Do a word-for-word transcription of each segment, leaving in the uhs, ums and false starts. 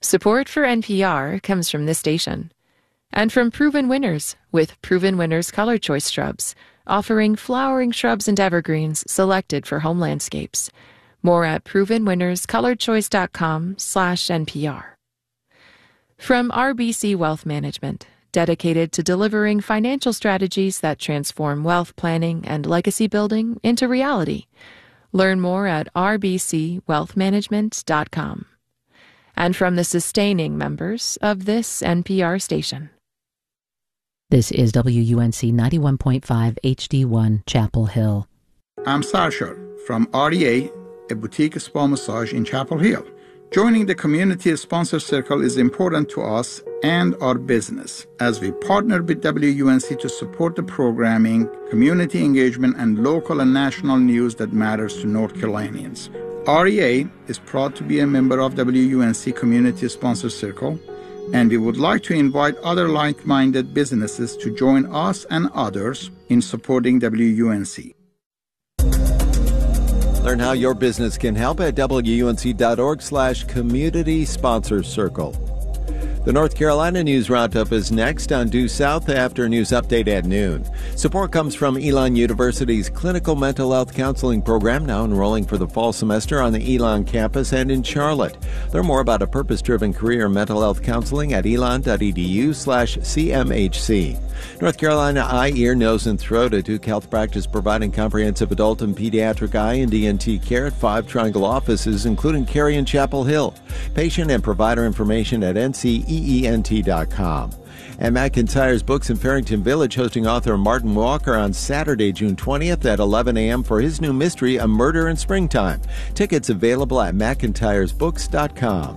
Support for N P R comes from this station and from Proven Winners with Proven Winners Color Choice Shrubs, offering flowering shrubs and evergreens selected for home landscapes. More at proven winners color choice dot com slash N P R. From R B C Wealth Management, dedicated to delivering financial strategies that transform wealth planning and legacy building into reality. Learn more at r b c wealth management dot com. And from the sustaining members of this N P R station. This is W U N C ninety-one point five H D one, Chapel Hill. I'm Sarshar from R E A, a boutique spa massage in Chapel Hill. Joining the community sponsor circle is important to us and our business, as we partner with W U N C to support the programming, community engagement, and local and national news that matters to North Carolinians. R E A is proud to be a member of W U N C Community Sponsor Circle, and we would like to invite other like-minded businesses to join us and others in supporting W U N C. Learn how your business can help at W U N C dot org slash community sponsor circle. The North Carolina News Roundup is next on Due South after News Update at noon. Support comes from Elon University's Clinical Mental Health Counseling Program, now enrolling for the fall semester on the Elon campus and in Charlotte. Learn more about a purpose-driven career in mental health counseling at elon.edu slash CMHC. North Carolina Eye, Ear, Nose, and Throat, a Duke Health practice providing comprehensive adult and pediatric eye and D N T care at five Triangle offices, including Cary and Chapel Hill. Patient and provider information at N C E E N T dot com. And McIntyre's Books in Farrington Village hosting author Martin Walker on Saturday, June twentieth at eleven a.m. for his new mystery, A Murder in Springtime. Tickets available at mcintyres books dot com.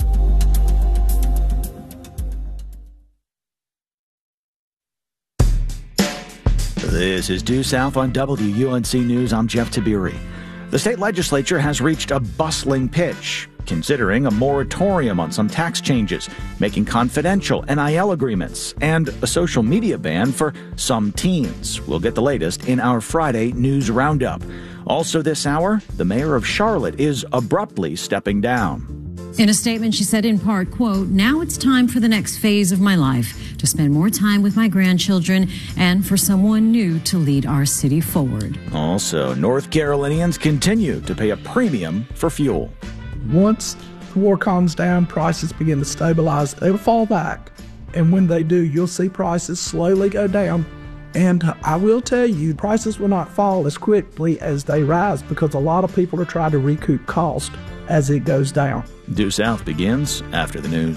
This is Due South on W U N C News. I'm Jeff Tiberi. The state legislature has reached a bustling pitch, considering a moratorium on some tax changes, making confidential N I L agreements, and a social media ban for some teens. We'll get the latest in our Friday News Roundup. Also this hour, the mayor of Charlotte is abruptly stepping down. In a statement, she said in part, quote, "Now it's time for the next phase of my life, to spend more time with my grandchildren and for someone new to lead our city forward." Also, North Carolinians continue to pay a premium for fuel. Once the war calms down, prices begin to stabilize, they will fall back. And when they do, you'll see prices slowly go down. And I will tell you, prices will not fall as quickly as they rise because a lot of people are trying to recoup cost as it goes down. Due South begins after the news.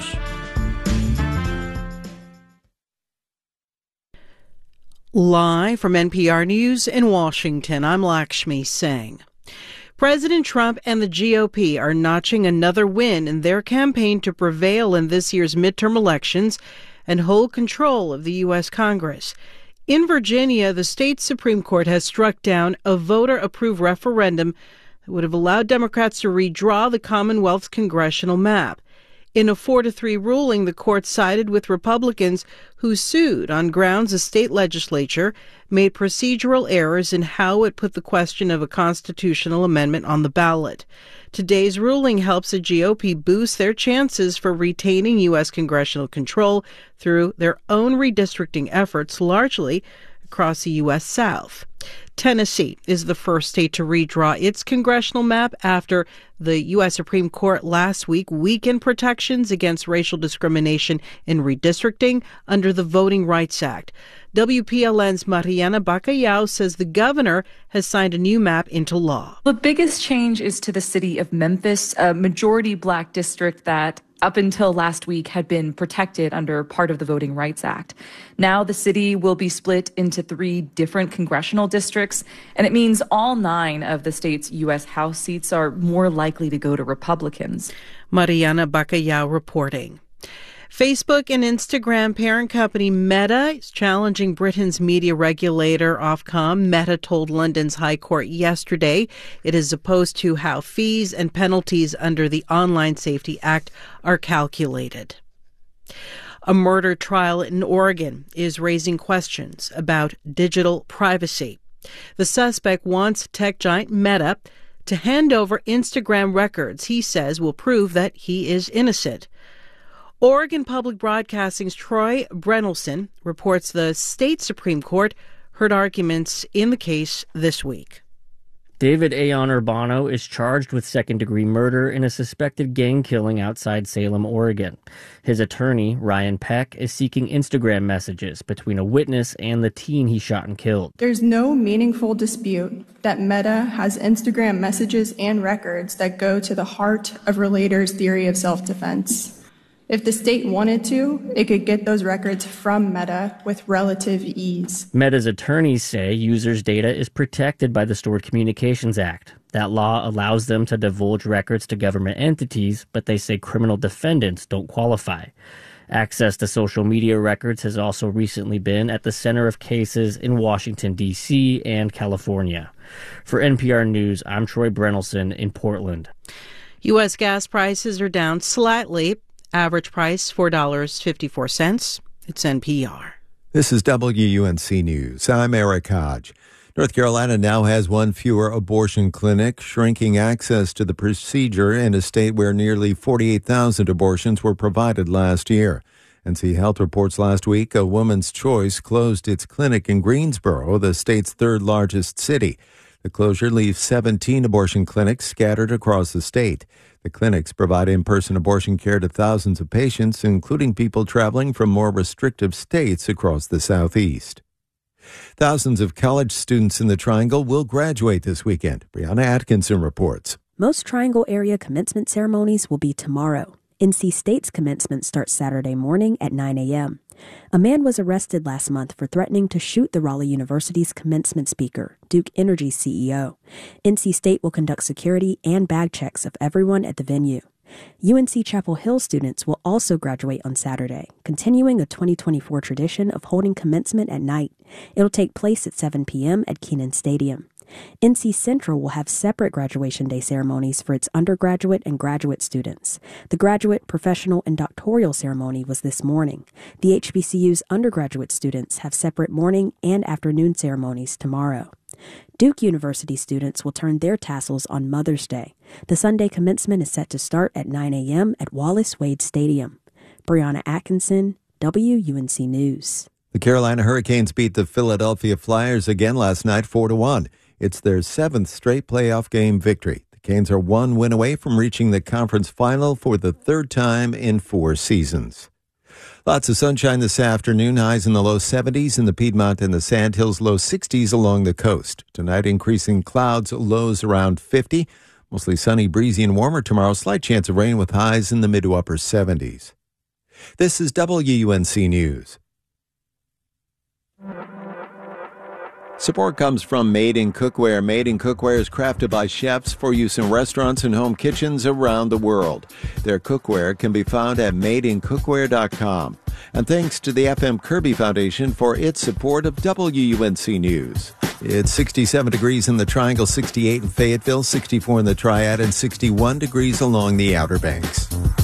Live from N P R News in Washington, I'm Lakshmi Singh. President Trump and the G O P are notching another win in their campaign to prevail in this year's midterm elections and hold control of the U S Congress. In Virginia, the state Supreme Court has struck down a voter-approved referendum that would have allowed Democrats to redraw the Commonwealth's congressional map. In a four to three ruling, the court sided with Republicans who sued on grounds the state legislature made procedural errors in how it put the question of a constitutional amendment on the ballot. Today's ruling helps the G O P boost their chances for retaining U S congressional control through their own redistricting efforts, largely across the U S South. Tennessee is the first state to redraw its congressional map after the U S Supreme Court last week weakened protections against racial discrimination in redistricting under the Voting Rights Act. W P L N's Mariana Bacallao says the governor has signed a new map into law. The biggest change is to the city of Memphis, a majority black district that up until last week had been protected under part of the Voting Rights Act. Now the city will be split into three different congressional districts, and it means all nine of the state's U S House seats are more likely to go to Republicans. Mariana Bacallao reporting. Facebook and Instagram parent company Meta is challenging Britain's media regulator Ofcom. Meta told London's High Court yesterday it is opposed to how fees and penalties under the Online Safety Act are calculated. A murder trial in Oregon is raising questions about digital privacy. The suspect wants tech giant Meta to hand over Instagram records he says will prove that he is innocent. Oregon Public Broadcasting's Troy Brenelson reports the state Supreme Court heard arguments in the case this week. David Ayon Urbano is charged with second-degree murder in a suspected gang killing outside Salem, Oregon. His attorney, Ryan Peck, is seeking Instagram messages between a witness and the teen he shot and killed. There's no meaningful dispute that Meta has Instagram messages and records that go to the heart of Relator's theory of self-defense. If the state wanted to, it could get those records from Meta with relative ease. Meta's attorneys say users' data is protected by the Stored Communications Act. That law allows them to divulge records to government entities, but they say criminal defendants don't qualify. Access to social media records has also recently been at the center of cases in Washington, D C and California. For N P R News, I'm Troy Brenelson in Portland. U S gas prices are down slightly. Average price, four dollars and fifty-four cents. It's N P R. This is W U N C News. I'm Eric Hodge. North Carolina now has one fewer abortion clinic, shrinking access to the procedure in a state where nearly forty-eight thousand abortions were provided last year. N C Health reports last week a Woman's Choice closed its clinic in Greensboro, the state's third largest city. The closure leaves seventeen abortion clinics scattered across the state. The clinics provide in-person abortion care to thousands of patients, including people traveling from more restrictive states across the Southeast. Thousands of college students in the Triangle will graduate this weekend. Brianna Atkinson reports. Most Triangle area commencement ceremonies will be tomorrow. N C State's commencement starts Saturday morning at nine a.m. A man was arrested last month for threatening to shoot the Raleigh University's commencement speaker, Duke Energy's C E O. N C State will conduct security and bag checks of everyone at the venue. U N C Chapel Hill students will also graduate on Saturday, continuing a twenty twenty-four tradition of holding commencement at night. It'll take place at seven p.m. at Kenan Stadium. N C Central will have separate graduation day ceremonies for its undergraduate and graduate students. The graduate, professional, and doctoral ceremony was this morning. The H B C U's undergraduate students have separate morning and afternoon ceremonies tomorrow. Duke University students will turn their tassels on Mother's Day. The Sunday commencement is set to start at nine a.m. at Wallace Wade Stadium. Brianna Atkinson, W U N C News. The Carolina Hurricanes beat the Philadelphia Flyers again last night four to one. It's their seventh straight playoff game victory. The Canes are one win away from reaching the conference final for the third time in four seasons. Lots of sunshine this afternoon, highs in the low seventies in the Piedmont and the Sandhills, low sixties along the coast. Tonight, increasing clouds, lows around fifty. Mostly sunny, breezy, and warmer tomorrow. Slight chance of rain with highs in the mid to upper seventies. This is W U N C News. Support comes from Made in Cookware. Made in Cookware is crafted by chefs for use in restaurants and home kitchens around the world. Their cookware can be found at made in cookware dot com. And thanks to the F M Kirby Foundation for its support of W U N C News. It's sixty-seven degrees in the Triangle, sixty-eight in Fayetteville, sixty-four in the Triad, and sixty-one degrees along the Outer Banks.